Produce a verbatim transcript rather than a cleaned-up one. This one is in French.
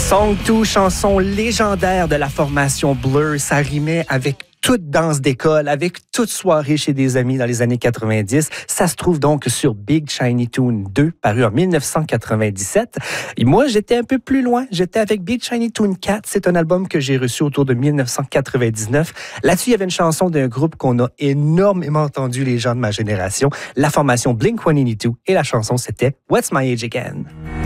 Song deux, chanson légendaire de la formation Blur, ça rimait avec toute danse d'école, avec toute soirée chez des amis dans les années quatre-vingt-dix. Ça se trouve donc sur Big Shiny Tune deux, paru en dix-neuf cent quatre-vingt-dix-sept. Et moi, j'étais un peu plus loin. J'étais avec Big Shiny Tune quatre. C'est un album que j'ai reçu autour de dix-neuf cent quatre-vingt-dix-neuf. Là-dessus, il y avait une chanson d'un groupe qu'on a énormément entendu, les gens de ma génération, la formation Blink cent quatre-vingt-douze. Et la chanson, c'était What's My Age Again?